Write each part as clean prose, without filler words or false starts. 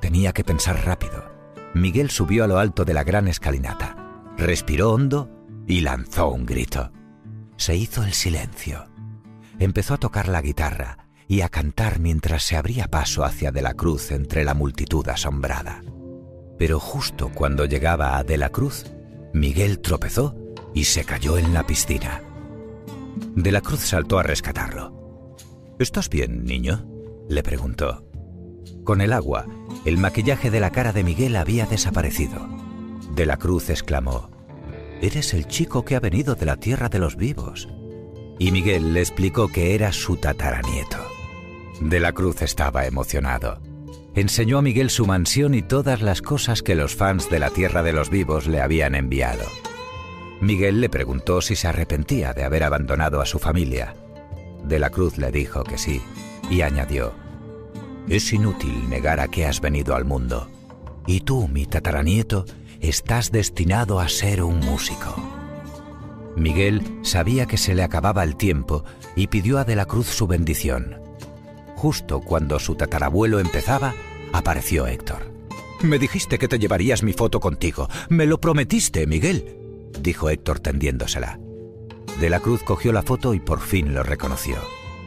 tenía que pensar rápido. Miguel subió a lo alto de la gran escalinata, respiró hondo y lanzó un grito. Se hizo el silencio. Empezó a tocar la guitarra y a cantar mientras se abría paso hacia De la Cruz entre la multitud asombrada. Pero justo cuando llegaba a De la Cruz, Miguel tropezó y se cayó en la piscina. De la Cruz saltó a rescatarlo. «¿Estás bien, niño?», le preguntó. Con el agua, el maquillaje de la cara de Miguel había desaparecido. De la Cruz exclamó: «Eres el chico que ha venido de la tierra de los vivos». Y Miguel le explicó que era su tataranieto. De la Cruz estaba emocionado. Enseñó a Miguel su mansión y todas las cosas que los fans de la tierra de los vivos le habían enviado. Miguel le preguntó si se arrepentía de haber abandonado a su familia. De la Cruz le dijo que sí, y añadió: «Es inútil negar a qué has venido al mundo. Y tú, mi tataranieto, estás destinado a ser un músico». Miguel sabía que se le acababa el tiempo y pidió a De la Cruz su bendición. Justo cuando su tatarabuelo empezaba, apareció Héctor. «Me dijiste que te llevarías mi foto contigo. Me lo prometiste, Miguel», dijo Héctor tendiéndosela. De la Cruz cogió la foto y por fin lo reconoció.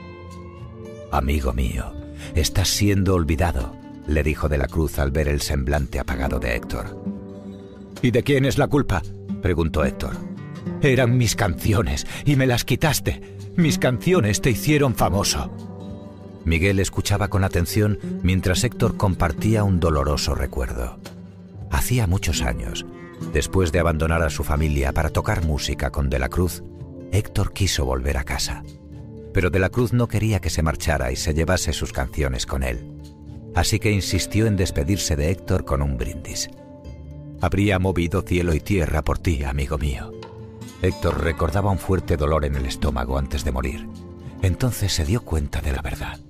«Amigo mío, estás siendo olvidado», le dijo De la Cruz al ver el semblante apagado de Héctor. «¿Y de quién es la culpa?», preguntó Héctor. «Eran mis canciones y me las quitaste. Mis canciones te hicieron famoso». Miguel escuchaba con atención mientras Héctor compartía un doloroso recuerdo. Hacía muchos años, después de abandonar a su familia para tocar música con De la Cruz, Héctor quiso volver a casa. Pero De la Cruz no quería que se marchara y se llevase sus canciones con él. Así que insistió en despedirse de Héctor con un brindis. «Habría movido cielo y tierra por ti, amigo mío». Héctor recordaba un fuerte dolor en el estómago antes de morir. Entonces se dio cuenta de la verdad.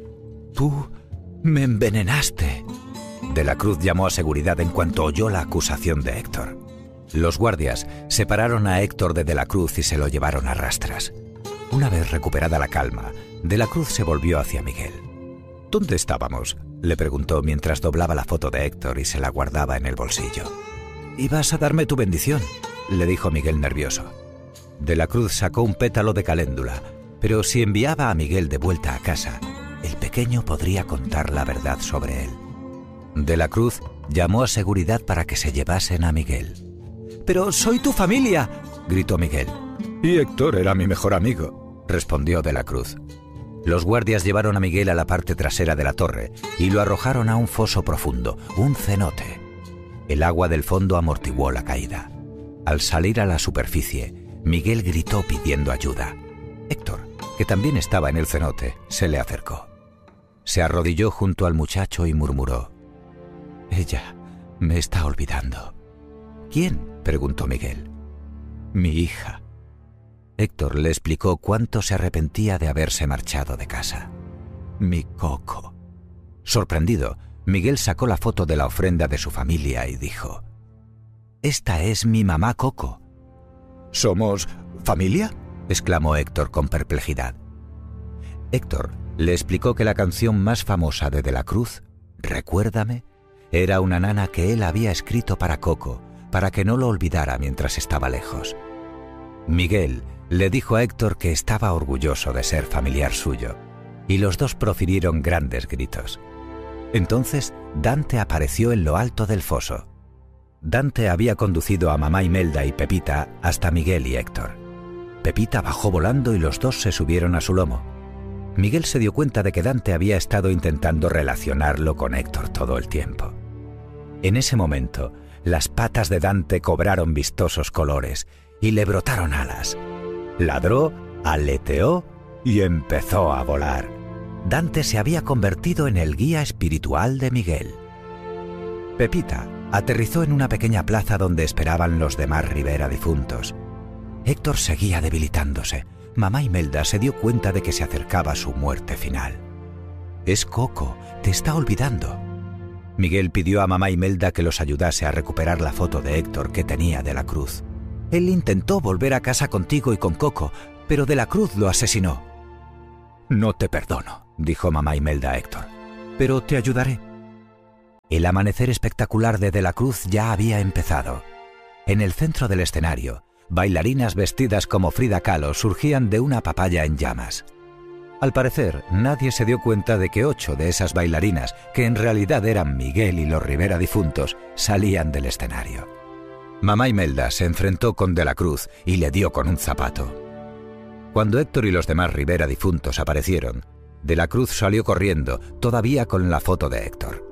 «Tú me envenenaste». De la Cruz llamó a seguridad en cuanto oyó la acusación de Héctor. Los guardias separaron a Héctor de la Cruz y se lo llevaron a rastras. Una vez recuperada la calma, De la Cruz se volvió hacia Miguel. «¿Dónde estábamos?», le preguntó mientras doblaba la foto de Héctor y se la guardaba en el bolsillo. «Ibas a darme tu bendición», le dijo Miguel nervioso. De la Cruz sacó un pétalo de caléndula, pero si enviaba a Miguel de vuelta a casa, el pequeño podría contar la verdad sobre él. De la Cruz llamó a seguridad para que se llevasen a Miguel. «¡Pero soy tu familia!», gritó Miguel. «Y Héctor era mi mejor amigo», respondió De la Cruz. Los guardias llevaron a Miguel a la parte trasera de la torre y lo arrojaron a un foso profundo, un cenote. El agua del fondo amortiguó la caída. Al salir a la superficie, Miguel gritó pidiendo ayuda. Héctor, que también estaba en el cenote, se le acercó. Se arrodilló junto al muchacho y murmuró: «Ella me está olvidando». «¿Quién?», preguntó Miguel. «Mi hija». Héctor le explicó cuánto se arrepentía de haberse marchado de casa. «Mi Coco». Sorprendido, Miguel sacó la foto de la ofrenda de su familia y dijo: «Esta es mi mamá Coco». «¿Somos familia?», exclamó Héctor con perplejidad. Héctor le explicó que la canción más famosa de la Cruz, «Recuérdame», era una nana que él había escrito para Coco, para que no lo olvidara mientras estaba lejos. Miguel le dijo a Héctor que estaba orgulloso de ser familiar suyo, y los dos profirieron grandes gritos. Entonces Dante apareció en lo alto del foso. Dante había conducido a mamá Imelda y Pepita hasta Miguel y Héctor. Pepita bajó volando y los dos se subieron a su lomo. Miguel se dio cuenta de que Dante había estado intentando relacionarlo con Héctor todo el tiempo. En ese momento, las patas de Dante cobraron vistosos colores y le brotaron alas. Ladró, aleteó y empezó a volar. Dante se había convertido en el guía espiritual de Miguel. Pepita aterrizó en una pequeña plaza donde esperaban los demás Rivera difuntos. Héctor seguía debilitándose. Mamá Imelda se dio cuenta de que se acercaba su muerte final. «Es Coco, te está olvidando». Miguel pidió a mamá Imelda que los ayudase a recuperar la foto de Héctor que tenía de la Cruz. «Él intentó volver a casa contigo y con Coco, pero de la Cruz lo asesinó». «No te perdono», dijo mamá Imelda a Héctor, «pero te ayudaré». El amanecer espectacular de la Cruz ya había empezado. En el centro del escenario, bailarinas vestidas como Frida Kahlo surgían de una papaya en llamas. Al parecer, nadie se dio cuenta de que 8 de esas bailarinas, que en realidad eran Miguel y los Rivera difuntos, salían del escenario. Mamá Imelda se enfrentó con De la Cruz y le dio con un zapato. Cuando Héctor y los demás Rivera difuntos aparecieron, De la Cruz salió corriendo, todavía con la foto de Héctor.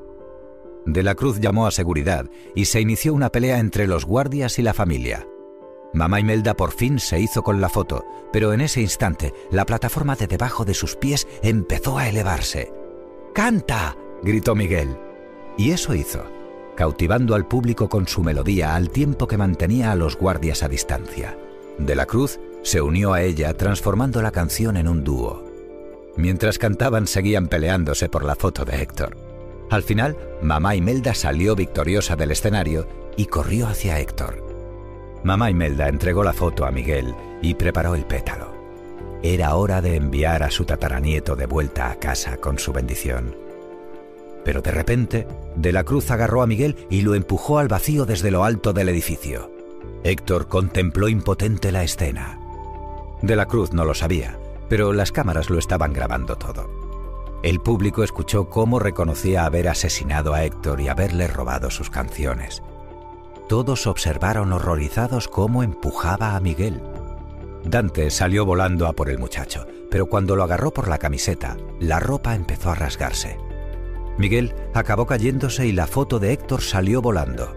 De la Cruz llamó a seguridad y se inició una pelea entre los guardias y la familia. Mamá Imelda por fin se hizo con la foto, pero en ese instante la plataforma de debajo de sus pies empezó a elevarse. ¡Canta!, gritó Miguel. Y eso hizo, cautivando al público con su melodía al tiempo que mantenía a los guardias a distancia. De la Cruz se unió a ella transformando la canción en un dúo. Mientras cantaban seguían peleándose por la foto de Héctor. Al final, Mamá Imelda salió victoriosa del escenario y corrió hacia Héctor. Mamá Imelda entregó la foto a Miguel y preparó el pétalo. Era hora de enviar a su tataranieto de vuelta a casa con su bendición. Pero de repente, De la Cruz agarró a Miguel y lo empujó al vacío desde lo alto del edificio. Héctor contempló impotente la escena. De la Cruz no lo sabía, pero las cámaras lo estaban grabando todo. El público escuchó cómo reconocía haber asesinado a Héctor y haberle robado sus canciones. Todos observaron horrorizados cómo empujaba a Miguel. Dante salió volando a por el muchacho, pero cuando lo agarró por la camiseta, la ropa empezó a rasgarse. Miguel acabó cayéndose y la foto de Héctor salió volando.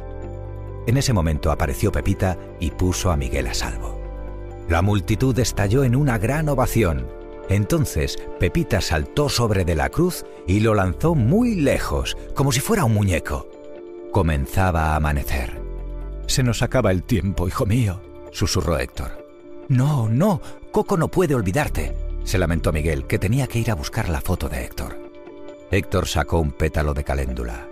En ese momento apareció Pepita y puso a Miguel a salvo. La multitud estalló en una gran ovación. Entonces Pepita saltó sobre De la Cruz y lo lanzó muy lejos, como si fuera un muñeco. Comenzaba a amanecer. «Se nos acaba el tiempo, hijo mío», susurró Héctor. «No, no, Coco no puede olvidarte», se lamentó Miguel, que tenía que ir a buscar la foto de Héctor. Héctor sacó un pétalo de caléndula.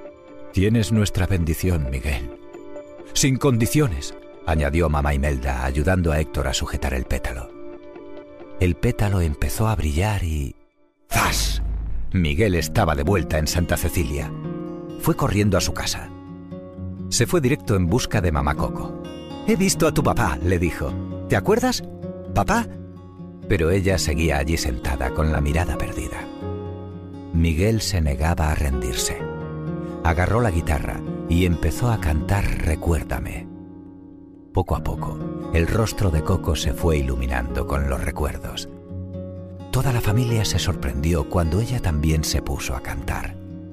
«Tienes nuestra bendición, Miguel». «Sin condiciones», añadió Mamá Imelda, ayudando a Héctor a sujetar el pétalo. El pétalo empezó a brillar y... ¡zas! Miguel estaba de vuelta en Santa Cecilia. Fue corriendo a su casa. Se fue directo en busca de mamá Coco. «He visto a tu papá», le dijo. «¿Te acuerdas? ¿Papá?» Pero ella seguía allí sentada con la mirada perdida. Miguel se negaba a rendirse. Agarró la guitarra y empezó a cantar «Recuérdame». Poco a poco, el rostro de Coco se fue iluminando con los recuerdos. Toda la familia se sorprendió cuando ella también se puso a cantar.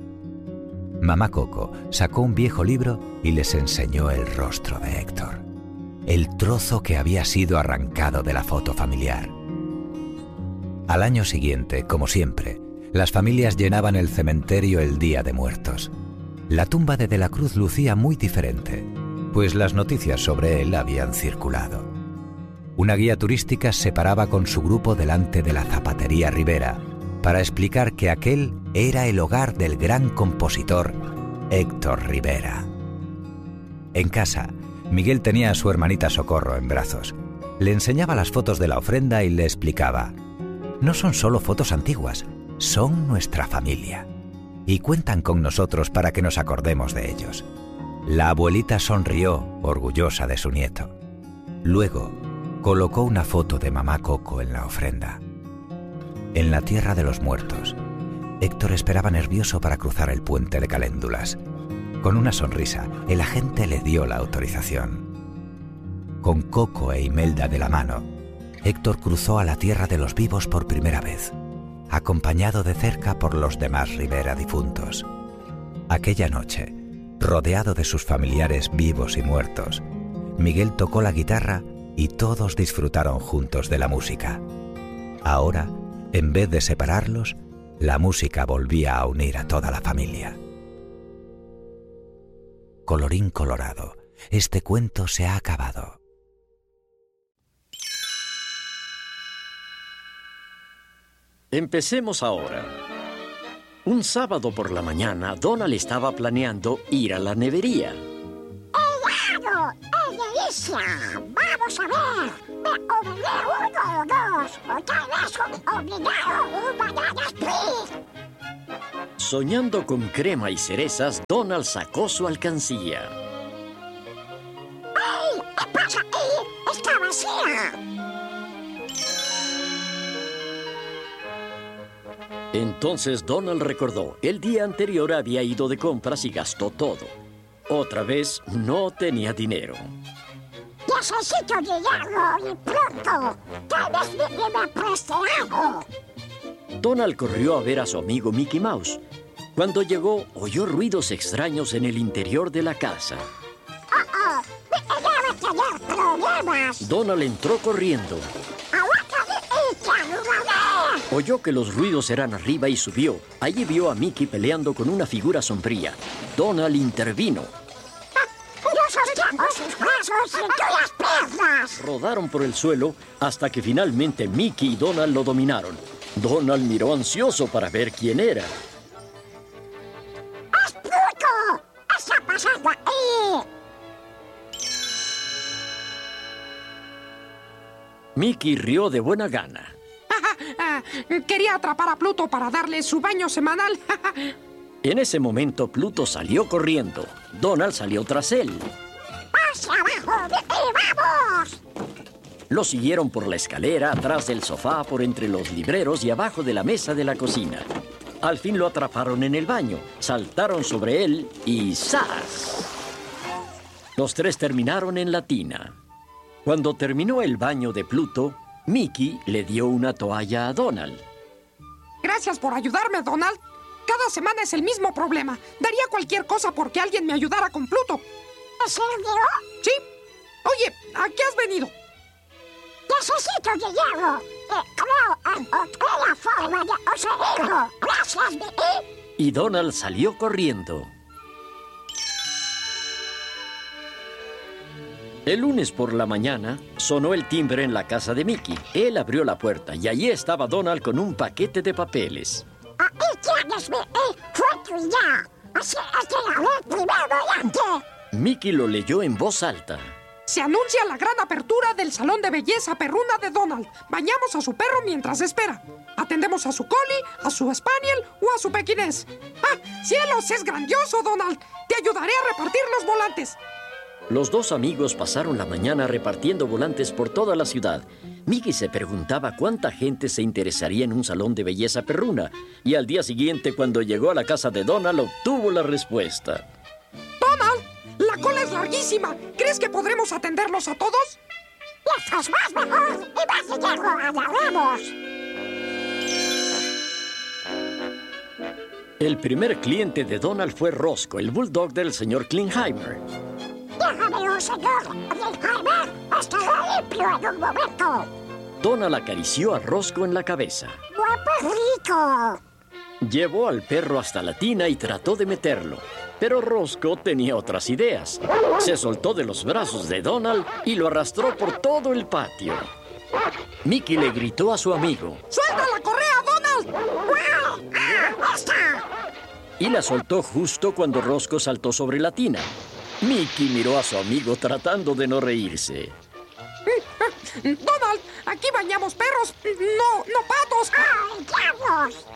Mamá Coco sacó un viejo libro y les enseñó el rostro de Héctor, el trozo que había sido arrancado de la foto familiar. Al año siguiente, como siempre, las familias llenaban el cementerio el Día de Muertos. La tumba de la Cruz lucía muy diferente, pues las noticias sobre él habían circulado. Una guía turística se paraba con su grupo delante de la zapatería Rivera para explicar que aquel era el hogar del gran compositor Héctor Rivera. En casa, Miguel tenía a su hermanita Socorro en brazos. Le enseñaba las fotos de la ofrenda y le explicaba: «No son solo fotos antiguas, son nuestra familia. Y cuentan con nosotros para que nos acordemos de ellos». La abuelita sonrió, orgullosa de su nieto. Luego, colocó una foto de mamá Coco en la ofrenda. En la tierra de los muertos, Héctor esperaba nervioso para cruzar el puente de Caléndulas. Con una sonrisa, el agente le dio la autorización. Con Coco e Imelda de la mano, Héctor cruzó a la tierra de los vivos por primera vez, acompañado de cerca por los demás Rivera difuntos. Aquella noche, rodeado de sus familiares vivos y muertos, Miguel tocó la guitarra y todos disfrutaron juntos de la música. Ahora, en vez de separarlos, la música volvía a unir a toda la familia. Colorín colorado, este cuento se ha acabado. Empecemos ahora. Un sábado por la mañana, Donald estaba planeando ir a la nevería. ¡Helado! ¡Es delicia! ¡Vamos a ver! Me ordené 1 o 2, o tal vez un obligado, un banana split. Soñando con crema y cerezas, Donald sacó su alcancía. ¡Ey! ¿Qué pasa aquí? ¡Está vacía! Entonces Donald recordó, el día anterior había ido de compras y gastó todo. Otra vez no tenía dinero. Necesito dinero y pronto. Tal vez me preste algo. Donald corrió a ver a su amigo Mickey Mouse. Cuando llegó, oyó ruidos extraños en el interior de la casa. Debe tener problemas. Donald entró corriendo. Oyó que los ruidos eran arriba y subió. Allí vio a Mickey peleando con una figura sombría. Donald intervino. ¡Yo sostengo sus brazos y tú las piernas! Rodaron por el suelo hasta que finalmente Mickey y Donald lo dominaron. Donald miró ansioso para ver quién era. ¡Es Pluto! ¿Qué está pasando ahí? Mickey rió de buena gana. Quería atrapar a Pluto para darle su baño semanal. En ese momento, Pluto salió corriendo. Donald salió tras él. ¡Hacia abajo! ¡Vamos! Lo siguieron por la escalera, atrás del sofá, por entre los libreros y abajo de la mesa de la cocina. Al fin lo atraparon en el baño, saltaron sobre él y ¡zas! Los tres terminaron en la tina. Cuando terminó el baño de Pluto, Mickey le dio una toalla a Donald. Gracias por ayudarme, Donald. Cada semana es el mismo problema. Daría cualquier cosa porque alguien me ayudara con Pluto. ¿En serio? ¿Sí? Oye, ¿a qué has venido? Necesito dinero. Creo encontré la forma de conseguirlo. Gracias, Mickey. Y Donald salió corriendo. El lunes por la mañana sonó el timbre en la casa de Mickey. Él abrió la puerta y allí estaba Donald con un paquete de papeles. Ahí tienes, Mickey. Fue tu idea. Así es que la ley primero y antes. Mickey lo leyó en voz alta. Se anuncia la gran apertura del salón de belleza perruna de Donald. Bañamos a su perro mientras espera. Atendemos a su collie, a su spaniel o a su pequinés. ¡Ah, cielos! Es grandioso, Donald. Te ayudaré a repartir los volantes. Los dos amigos pasaron la mañana repartiendo volantes por toda la ciudad. Mickey se preguntaba cuánta gente se interesaría en un salón de belleza perruna. Y al día siguiente, cuando llegó a la casa de Donald, obtuvo la respuesta. ¡Donald! ¡La cola es larguísima! ¿Crees que podremos atenderlos a todos? Mientras más mejor y más dinero ganaremos. El primer cliente de Donald fue Roscoe, el bulldog del señor Klingheimer. Déjamelo, señor. Klingheimer. Estará limpio en un momento. Donald acarició a Roscoe en la cabeza. ¡Buen perrito! Llevó al perro hasta la tina y trató de meterlo. Pero Roscoe tenía otras ideas. Se soltó de los brazos de Donald y lo arrastró por todo el patio. Mickey le gritó a su amigo. ¡Suelta la correa, Donald! ¡Está! Y la soltó justo cuando Roscoe saltó sobre la tina. Mickey miró a su amigo tratando de no reírse. Donald, aquí bañamos perros, no patos. ¡Ay, diablos!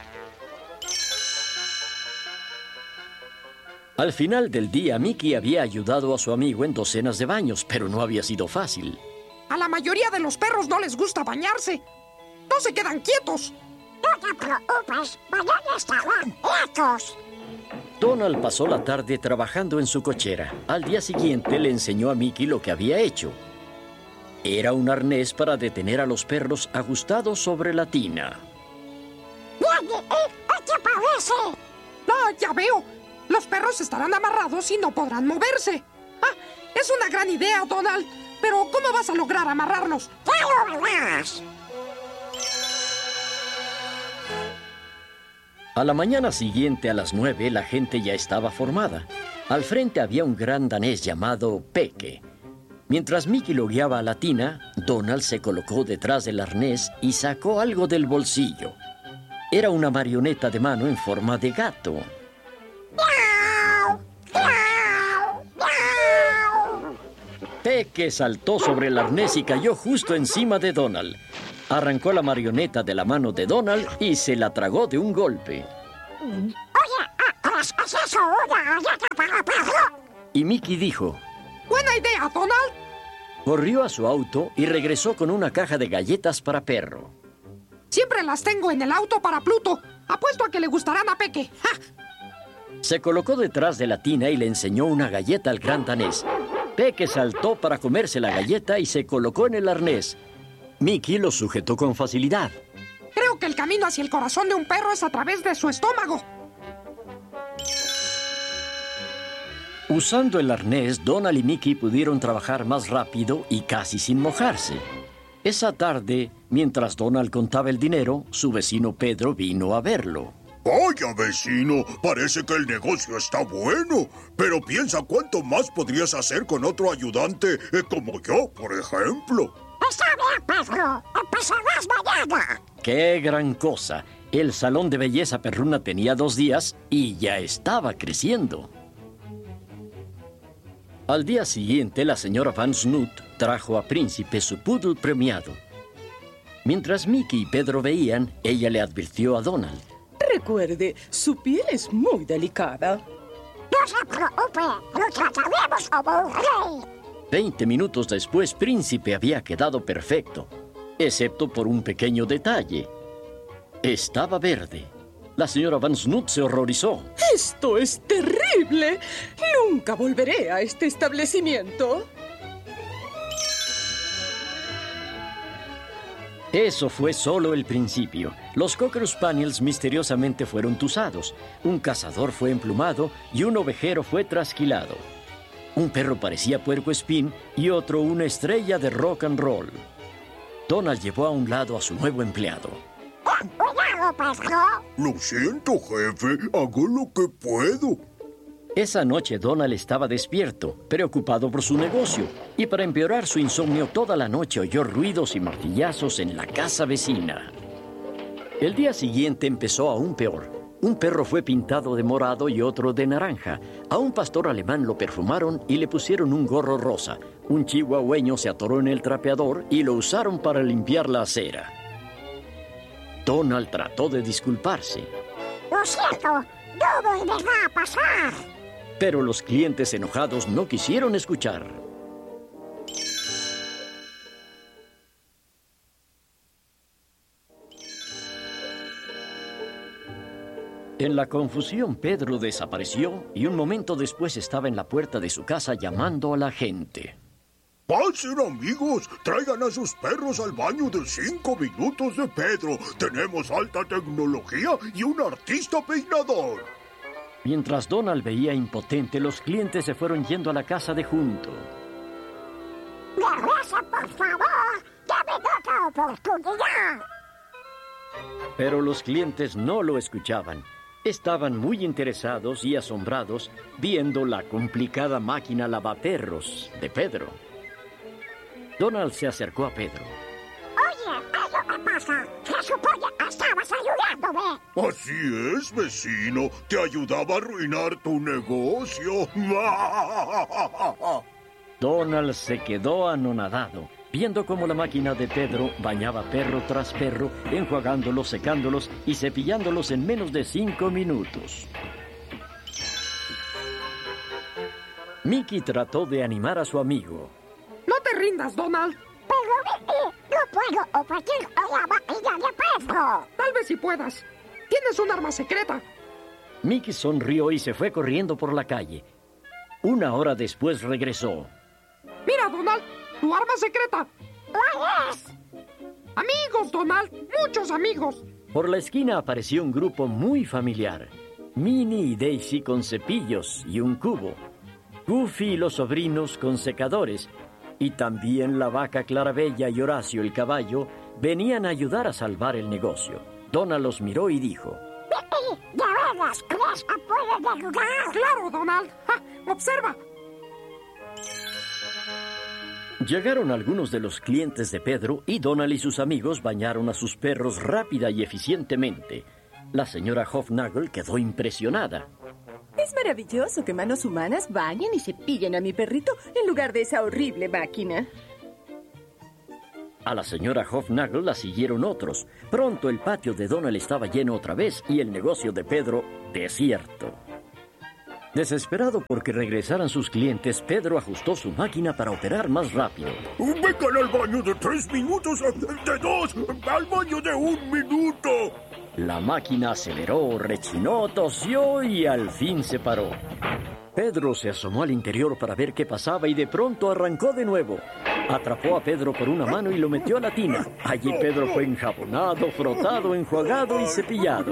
Al final del día, Mickey había ayudado a su amigo en docenas de baños, pero no había sido fácil. A la mayoría de los perros no les gusta bañarse. No se quedan quietos. No te preocupes, mañana estarán quietos. Donald pasó la tarde trabajando en su cochera. Al día siguiente le enseñó a Mickey lo que había hecho. Era un arnés para detener a los perros ajustado sobre la tina. Bien, Mickey, ¿qué te parece? Ah, ya veo. Los perros estarán amarrados y no podrán moverse. Ah, es una gran idea, Donald. Pero ¿cómo vas a lograr amarrarlos? Ya lo verás. A la mañana siguiente, a las 9, la gente ya estaba formada. Al frente había un gran danés llamado Peque. Mientras Mickey lo guiaba a la tina, Donald se colocó detrás del arnés y sacó algo del bolsillo. Era una marioneta de mano en forma de gato. ¡Miau! ¡Miau! ¡Miau! Peque saltó sobre el arnés y cayó justo encima de Donald. Arrancó la marioneta de la mano de Donald y se la tragó de un golpe. Oye, hecho una galleta para perro. Y Mickey dijo: ¡Buena idea, Donald! corrió a su auto y regresó con una caja de galletas para perro. Siempre las tengo en el auto para Pluto. Apuesto a que le gustarán a Peque. ¡Ja! Se colocó detrás de la tina y le enseñó una galleta al gran danés. Peque saltó para comerse la galleta y se colocó en el arnés. Mickey lo sujetó con facilidad. Creo que el camino hacia el corazón de un perro es a través de su estómago. Usando el arnés, Donald y Mickey pudieron trabajar más rápido y casi sin mojarse. Esa tarde, mientras Donald contaba el dinero, su vecino Pedro vino a verlo. Vaya, vecino, parece que el negocio está bueno, pero piensa cuánto más podrías hacer con otro ayudante como yo, por ejemplo. Está bien, Pedro. Empezarás mañana. ¡Qué gran cosa! El salón de belleza perruna tenía 2 días y ya estaba creciendo. Al día siguiente, la señora Van Snoot trajo a Príncipe su poodle premiado. Mientras Mickey y Pedro veían, ella le advirtió a Donald. Recuerde, su piel es muy delicada. No se preocupe, lo trataremos como un rey. 20 minutos después, Príncipe había quedado perfecto, excepto por un pequeño detalle. Estaba verde. La señora Van Snoot se horrorizó. ¡Esto es terrible! Nunca volveré a este establecimiento. Eso fue solo el principio. Los Cocker Spaniels misteriosamente fueron tusados. Un cazador fue emplumado y un ovejero fue trasquilado. Un perro parecía puercoespín y otro una estrella de rock and roll. Donald llevó a un lado a su nuevo empleado. Cuidado, Pedro. Lo siento, jefe, hago lo que puedo. Esa noche Donald estaba despierto, preocupado por su negocio, y para empeorar su insomnio toda la noche oyó ruidos y martillazos en la casa vecina. El día siguiente empezó aún peor. Un perro fue pintado de morado y otro de naranja. A un pastor alemán lo perfumaron y le pusieron un gorro rosa. Un chihuahueño se atoró en el trapeador y lo usaron para limpiar la acera. Donald trató de disculparse, Lo siento, no volverá a pasar. pero los clientes enojados no quisieron escuchar. En la confusión, Pedro desapareció y un momento después estaba en la puerta de su casa llamando a la gente. Pasen, amigos, traigan a sus perros al baño de 5 minutos de Pedro. Tenemos alta tecnología y un artista peinador. Mientras Donald veía impotente, los clientes se fueron yendo a la casa de junto. Regresa, por favor. Dame otra oportunidad. Pero los clientes no lo escuchaban. Estaban muy interesados y asombrados viendo la complicada máquina lavaperros de Pedro. Donald se acercó a Pedro. Oye, ¿qué es lo que pasa? Se supone que estabas ayudándome. Así es, vecino. Te ayudaba a arruinar tu negocio. Donald se quedó anonadado, viendo cómo la máquina de Pedro bañaba perro tras perro, enjuagándolos, secándolos y cepillándolos en menos de 5 minutos. Mickey trató de animar a su amigo. No te rindas, Donald. Pero, Mickey, no puedo operar la máquina de Pedro. Tal vez si puedas. Tienes un arma secreta. Mickey sonrió y se fue corriendo por la calle. 1 hora después regresó. Mira, Donald, tu arma secreta. ¿Cuál es? Amigos, Donald, muchos amigos. Por la esquina apareció un grupo muy familiar. Minnie y Daisy con cepillos y un cubo. Goofy y los sobrinos con secadores. Y también la vaca Clarabella y Horacio el caballo venían a ayudar a salvar el negocio. Donald los miró y dijo: Mickey, ¿de veras crees que pueden ayudar? Claro, Donald. ¡Ja! Observa. Llegaron algunos de los clientes de Pedro y Donald y sus amigos bañaron a sus perros rápida y eficientemente. La señora Hofnagel quedó impresionada. Es maravilloso que manos humanas bañen y cepillen a mi perrito en lugar de esa horrible máquina. A la señora Hofnagel la siguieron otros. Pronto el patio de Donald estaba lleno otra vez y el negocio de Pedro desierto. Desesperado porque regresaran sus clientes, Pedro ajustó su máquina para operar más rápido. Vengan al baño de 3 minutos, de 2, al baño de 1 minuto. La máquina aceleró, rechinó, tosió y al fin se paró. Pedro se asomó al interior para ver qué pasaba y de pronto arrancó de nuevo. Atrapó a Pedro por una mano y lo metió a la tina. Allí Pedro fue enjabonado, frotado, enjuagado y cepillado.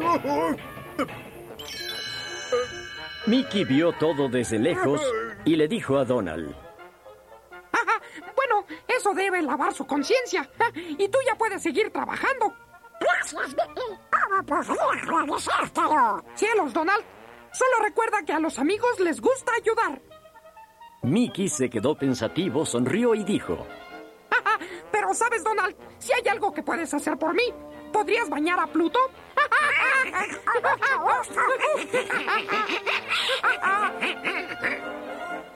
Mickey vio todo desde lejos y le dijo a Donald: Bueno, eso debe lavar su conciencia. Y tú ya puedes seguir trabajando. Gracias, Mickey. ¿Cómo podría agradecértelo? Cielos, Donald. Solo recuerda que a los amigos les gusta ayudar. Mickey se quedó pensativo, sonrió y dijo: Pero sabes, Donald, si hay algo que puedes hacer por mí, ¿podrías bañar a Pluto? Con mucho gusto.